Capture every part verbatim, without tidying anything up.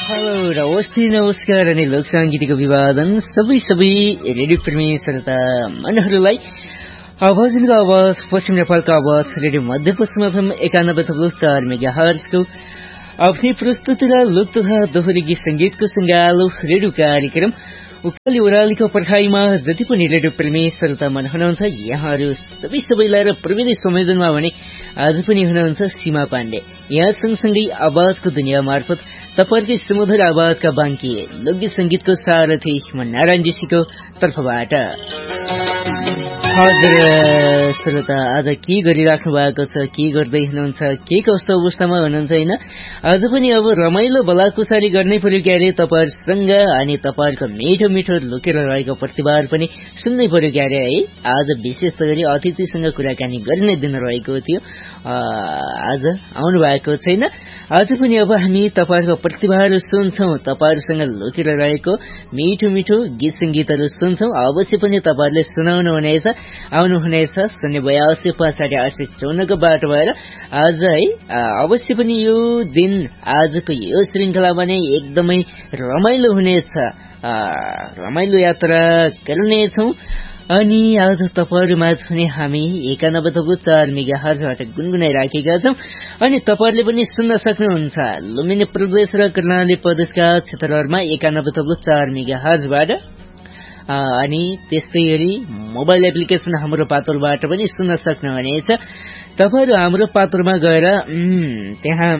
Hello नमस्ते नमस्कार अनि लोक सङ्गीतको विवादन सबै सबै रेडियो प्रेमी श्रोता मनहरूलाई आवाजको आवाज पश्चिम नेपालको आवाज रेडियो मध्यपश्चिम एफएम एकानब्बे थप्लो चार मेगा हर्जको आफ्नै प्रस्तुति र लोक तथा दोहोरी गीत सङ्गीतको सङ्गालो रेडियो कार्यक्रम उकाली ओह्रालीको पर्खाइमा जति पनि रेडियो प्रेमी श्रोता मन हुनुहुन्छ यहाँहरू सबै सबैलाई र प्रविधि संयोजनमा भने आज पनि हुनुहुन्छ सीमा पाण्डे। यहाँ सँगसँगै आवाजको दुनियाँ मार्फत तपाईहरुकै सुमधुर आवाजका बाँकी लोकगीत संगीतको सारथी म नारायण ऋषिको तर्फबाट। हजुर श्रोता, आज के गरिराख्नु भएको छ, के गर्दै हुनुहुन्छ, के कस्तो अवस्थामा हुनुहुन्छ होइन, आज पनि अब रमाइलो भलाकुसारी गर्नै पर्यो क्यारे तपाईहरुसँग, अनि तपाईहरुको मिठो मिठो लुकेर रहेको प्रतिभार पनि सुन्नै पर्यो क्यारे है। आज विशेष गरी अतिथिसँग कुराकानी गरिनै दिन रहेको थियो, आज आउनु भएको छैन। आज पनि अब हामी तपाईहरुको प्रतिभाहरू सुन्छौं, तपाईहरुसँग लुकेर रहेको मिठो मिठो गीत संगीतहरू सुन्छौं। अवश्य पनि तपाईहरुले सुनाउनु हुनेछ, आउनु हुनेछ शून्य बयासी पाँचसाठी आठ सय चौनको बाटो भएर। आज है अवश्य पनि यो दिन, आजको यो श्रृंखला भने एकदमै रमाइलो हुनेछ, रमाइलो यात्रा गर्नेछौं। अनि आज तपाईहरुमाझ पनि हामी एकानब्बे थप्लो चार मेगा हर्जबाट गुनगुनाइराखेका छौं। अनि तपाईहरुले पनि सुन्न सक्नुहुन्छ लुम्बिनी प्रदेश र कर्णाली प्रदेशका क्षेत्रहरूमा एकानब्बे थप्लो चार मेगा हर्जबाट, अनि त्यस्तै गरी मोबाइल एप्लिकेसन हाम्रो पातोरबाट पनि सुन्न सक्नुहुनेछ। तपाईहरु हाम्रो पातोरमा गएर त्यहाँ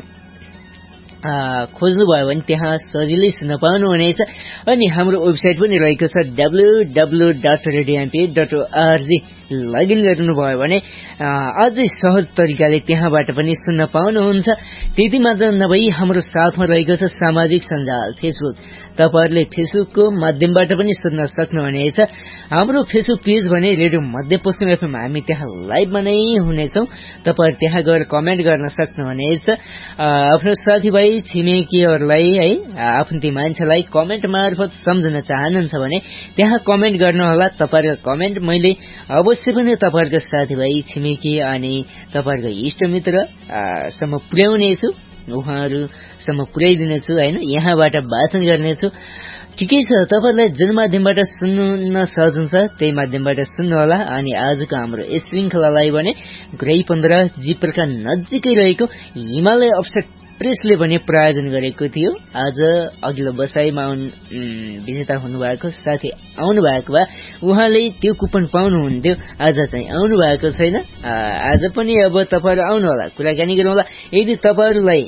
खोज्नुभयो भने त्यहाँ सजिलै सुन्न पाउनुहुनेछ। अनि हाम्रो वेबसाइट पनि रहेको छ W W W dot radio MP dot ORG, login गर्नुभयो भने अझै सहज तरिकाले त्यहाँबाट पनि सुन्न पाउनुहुन्छ। त्यति मात्र नभई हाम्रो साथमा रहेको छ सामाजिक सञ्जाल फेसबुक, तपाईहरुले फेसबुकको माध्यमबाट पनि सुन्न सक्नुहुनेछ। हाम्रो फेसबुक पेज भने रेडियो मध्यपश्चिम एफएम, हामी त्यहाँ लाइभमा नै हुनेछौं, तपाईहरु त्यहाँ गएर कमेन्ट गर्न सक्नुहुनेछ। आफ्नो साथीभाइ छिमेकीहरूलाई है, आफ्नो ती मान्छेलाई कमेन्ट मार्फत सम्झन चाहनुहुन्छ भने त्यहाँ कमेन्ट गर्नुहोला। तपाईहरुको कमेन्ट मैले अवश्य पनि तपाईहरुको साथीभाइ छिमेकी अनि तपाईहरुको इष्टमित्र सम्म पुर्याउनेछु, उहाँहरूसम्म पुर्याइदिनेछु होइन, यहाँबाट वाचन गर्नेछु। ठिकै छ, तपाईहरुलाई जुन माध्यमबाट सुन्न सहज हुन्छ त्यही माध्यमबाट सुन्नुहोला। अनि आजको हाम्रो यस श्रृंखलालाई भने ग्रै पन्ध्र जिपरका नजिकै रहेको हिमालय अफसेट प्रेसले भने प्रायोजन गरेको थियो। आज अघिल्लो बसाइमा विजेता हुनुभएको साथी आउनु भएको भए उहाँले त्यो कुपन पाउनुहुन्थ्यो, आज चाहिँ आउनु भएको छैन। आज पनि अब तपाईहरु आउनु होला, कुराकानी गरौँ होला। यदि तपाईहरुलाई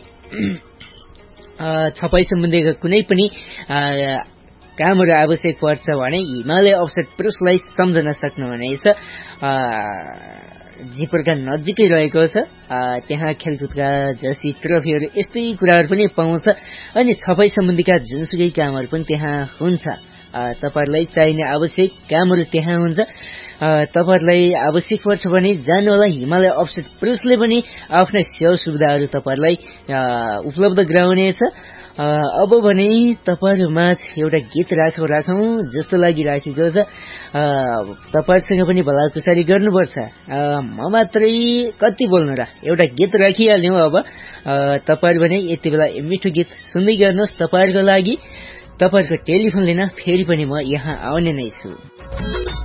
छपाई सम्बन्धीका कुनै पनि कामहरू आवश्यक पर्छ भने हिमालय अफसेट प्रेसलाई सम्झन सक्नुहुनेछ। जिपरका नजिकै रहेको छ, त्यहाँ खेलकुदका जसी ट्रफीहरू यस्तै कुराहरू पनि पाउँछ। अनि छपाई सम्बन्धीका जुनसुकै कामहरू पनि त्यहाँ हुन्छ। तपाईहरुलाई चाहिने आवश्यक कामहरू त्यहाँ हुन्छ। तपाईहरुलाई आवश्यक पर्छ भने जानु होला, हिमालय अफसेट प्रेसले पनि आफ्ना सेवा सुविधाहरू तपाईहरुलाई उपलब्ध गराउनेछ। अब भने तपाईहरुमाझ एउटा गीत राखौं राखौं जस्तो लागिराखेको छ। तपाईहरुसँग पनि भलाकुसारी गर्नुपर्छ, म मात्रै कति बोल्नु र, एउटा गीत राखिहाल्यौं। अब तपाईहरु भने यति बेला मिठो गीत सुन्दै गर्नुहोस्। तपाईहरुको लागि तपाईहरुको टेलिफोन लिन फेरि पनि म यहाँ आउने नै छु।